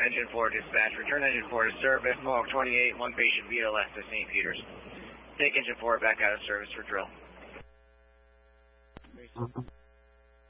Engine 4 dispatch. Return Engine 4 to service. Mohawk 28, one patient VLS to St. Peter's. Take Engine 4 back out of service for drill.